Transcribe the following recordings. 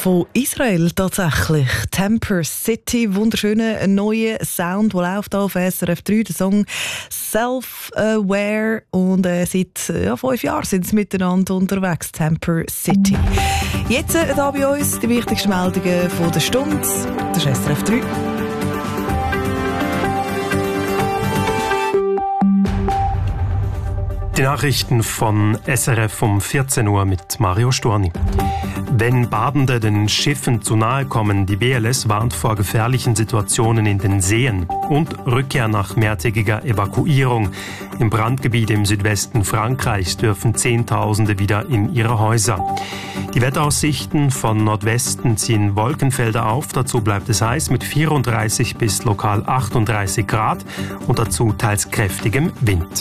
von Israel tatsächlich. Temper City, wunderschöner neuer Sound, der läuft auf SRF 3, der Song Self-Aware. Und seit 5 Jahren sind sie miteinander unterwegs, Temper City. Jetzt da bei uns die wichtigsten Meldungen von der Stunde. Das ist SRF 3. Die Nachrichten von SRF um 14 Uhr mit Mario Storni. Wenn Badende den Schiffen zu nahe kommen, die BLS warnt vor gefährlichen Situationen in den Seen und Rückkehr nach mehrtägiger Evakuierung. Im Brandgebiet im Südwesten Frankreichs dürfen Zehntausende wieder in ihre Häuser. Die Wetteraussichten von Nordwesten ziehen Wolkenfelder auf. Dazu bleibt es heiß mit 34 bis lokal 38 Grad und dazu teils kräftigem Wind.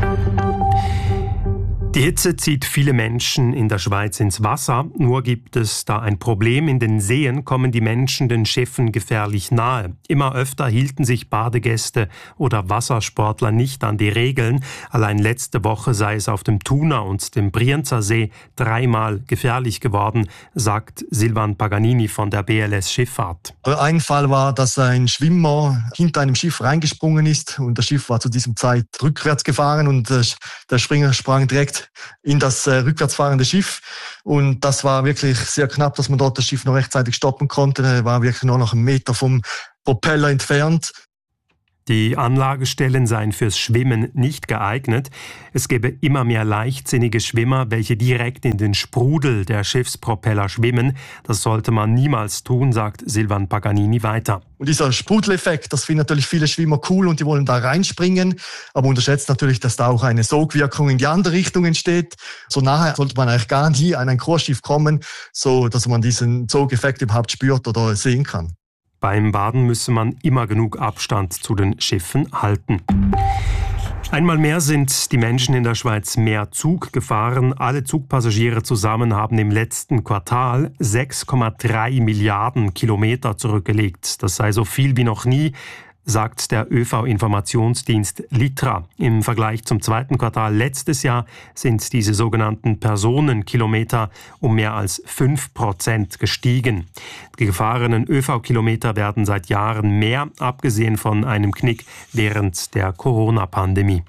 Die Hitze zieht viele Menschen in der Schweiz ins Wasser. Nur gibt es da ein Problem. In den Seen kommen die Menschen den Schiffen gefährlich nahe. Immer öfter hielten sich Badegäste oder Wassersportler nicht an die Regeln. Allein letzte Woche sei es auf dem Thuner und dem Brienzer See 3-mal gefährlich geworden, sagt Silvan Paganini von der BLS Schifffahrt. Ein Fall war, dass ein Schwimmer hinter einem Schiff reingesprungen ist und das Schiff war zu diesem Zeit rückwärts gefahren und der Springer sprang direkt in das rückwärts fahrende Schiff. Und das war wirklich sehr knapp, dass man dort das Schiff noch rechtzeitig stoppen konnte. Er war wirklich nur noch 1 Meter vom Propeller entfernt. Die Anlagestellen seien fürs Schwimmen nicht geeignet. Es gäbe immer mehr leichtsinnige Schwimmer, welche direkt in den Sprudel der Schiffspropeller schwimmen. Das sollte man niemals tun, sagt Silvan Paganini weiter. Und dieser Sprudeleffekt, das finden natürlich viele Schwimmer cool und die wollen da reinspringen, aber unterschätzt natürlich, dass da auch eine Sogwirkung in die andere Richtung entsteht. So nahe sollte man eigentlich gar nie an ein Kurschiff kommen, so dass man diesen Sogeffekt überhaupt spürt oder sehen kann. Beim Baden müsse man immer genug Abstand zu den Schiffen halten. Einmal mehr sind die Menschen in der Schweiz mehr Zug gefahren. Alle Zugpassagiere zusammen haben im letzten Quartal 6,3 Milliarden Kilometer zurückgelegt. Das sei so viel wie noch nie, sagt der ÖV-Informationsdienst Litra. Im Vergleich zum 2. Quartal letztes Jahr sind diese sogenannten Personenkilometer um mehr als 5% gestiegen. Die gefahrenen ÖV-Kilometer werden seit Jahren mehr, abgesehen von einem Knick während der Corona-Pandemie.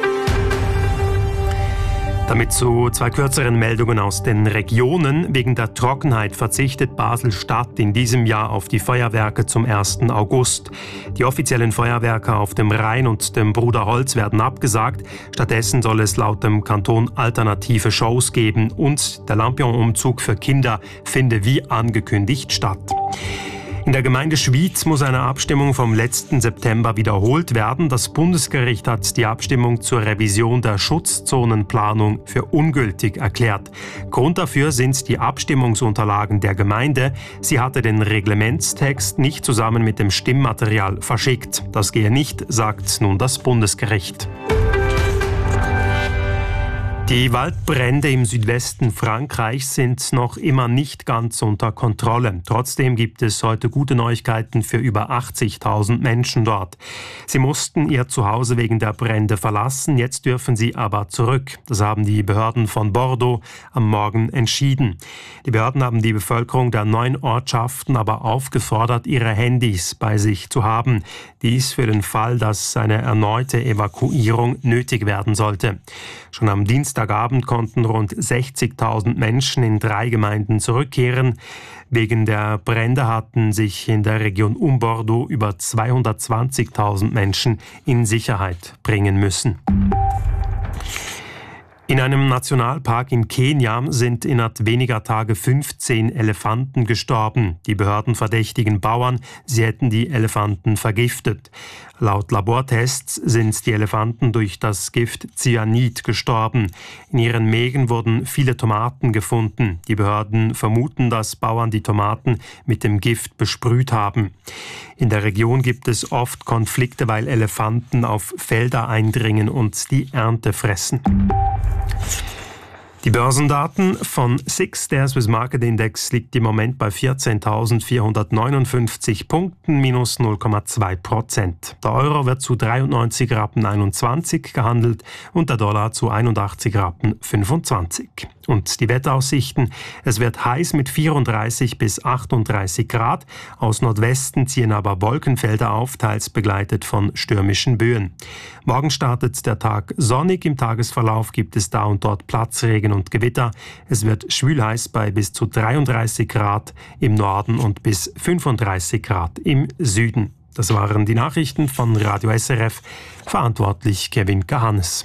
Damit zu 2 kürzeren Meldungen aus den Regionen. Wegen der Trockenheit verzichtet Basel-Stadt in diesem Jahr auf die Feuerwerke zum 1. August. Die offiziellen Feuerwerke auf dem Rhein und dem Bruderholz werden abgesagt. Stattdessen soll es laut dem Kanton alternative Shows geben und der Lampion-Umzug für Kinder finde wie angekündigt statt. In der Gemeinde Schwyz muss eine Abstimmung vom letzten September wiederholt werden. Das Bundesgericht hat die Abstimmung zur Revision der Schutzzonenplanung für ungültig erklärt. Grund dafür sind die Abstimmungsunterlagen der Gemeinde. Sie hatte den Reglementstext nicht zusammen mit dem Stimmmaterial verschickt. Das gehe nicht, sagt nun das Bundesgericht. Die Waldbrände im Südwesten Frankreichs sind noch immer nicht ganz unter Kontrolle. Trotzdem gibt es heute gute Neuigkeiten für über 80.000 Menschen dort. Sie mussten ihr Zuhause wegen der Brände verlassen, jetzt dürfen sie aber zurück. Das haben die Behörden von Bordeaux am Morgen entschieden. Die Behörden haben die Bevölkerung der 9 Ortschaften aber aufgefordert, ihre Handys bei sich zu haben. Dies für den Fall, dass eine erneute Evakuierung nötig werden sollte. Schon am Dienstagabend konnten rund 60.000 Menschen in 3 Gemeinden zurückkehren. Wegen der Brände hatten sich in der Region um Bordeaux über 220.000 Menschen in Sicherheit bringen müssen. In einem Nationalpark in Kenia sind innerhalb weniger Tage 15 Elefanten gestorben. Die Behörden verdächtigen Bauern, sie hätten die Elefanten vergiftet. Laut Labortests sind die Elefanten durch das Gift Cyanid gestorben. In ihren Mägen wurden viele Tomaten gefunden. Die Behörden vermuten, dass Bauern die Tomaten mit dem Gift besprüht haben. In der Region gibt es oft Konflikte, weil Elefanten auf Felder eindringen und die Ernte fressen. Die Börsendaten von SIX, der Swiss Market Index, liegt im Moment bei 14.459 Punkten, minus 0,2%. Der Euro wird zu 93,21 Rappen gehandelt und der Dollar zu 81,25 Rappen. Und die Wetteraussichten: Es wird heiß mit 34 bis 38 Grad. Aus Nordwesten ziehen aber Wolkenfelder auf, teils begleitet von stürmischen Böen. Morgen startet der Tag sonnig. Im Tagesverlauf gibt es da und dort Platzregen und Gewitter. Es wird schwülheiß bei bis zu 33 Grad im Norden und bis 35 Grad im Süden. Das waren die Nachrichten von Radio SRF. Verantwortlich Kevin Kahannes.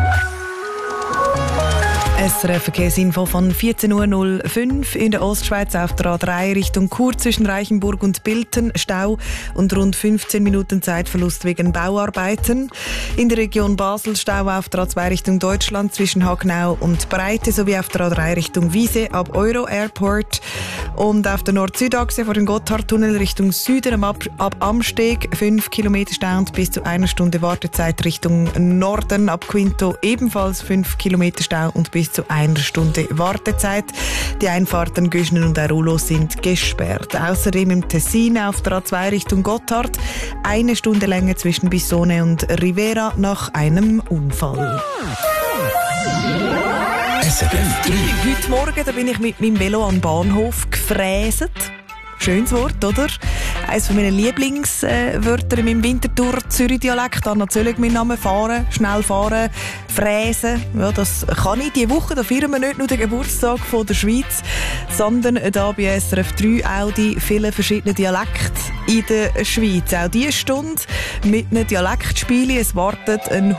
SRF Verkehrsinfo von 14.05 Uhr. In der Ostschweiz auf der A3 Richtung Chur zwischen Reichenburg und Bilten Stau und rund 15 Minuten Zeitverlust wegen Bauarbeiten. In der Region Basel Stau auf der A2 Richtung Deutschland zwischen Hagnau und Breite sowie auf der A3 Richtung Wiese ab Euro Airport. Und auf der Nord-Süd-Achse vor dem Gotthardtunnel Richtung Süden ab Amsteg 5 Kilometer Stau und bis zu 1 Stunde Wartezeit Richtung Norden ab Quinto ebenfalls 5 Kilometer Stau und bis zu 1 Stunde Wartezeit. Die Einfahrten Güschnen und Arulo sind gesperrt. Außerdem im Tessin auf der A2 Richtung Gotthard 1 Stunde Länge zwischen Bissone und Rivera nach einem Unfall. SRF 3. Heute Morgen da bin ich mit meinem Velo am Bahnhof gefräset. Schönes Wort, oder? Eines meiner Lieblingswörter in meinem Winterthur-Zürich-Dialekt. Anna Zöllig, mein Name. Fahren, schnell fahren, fräsen. Ja, das kann ich. Diese Woche da feiern wir nicht nur den Geburtstag von der Schweiz, sondern da bei SRF 3 auch die vielen verschiedenen Dialekte in der Schweiz. Auch diese Stunde mit einem Dialektspiel. Es wartet ein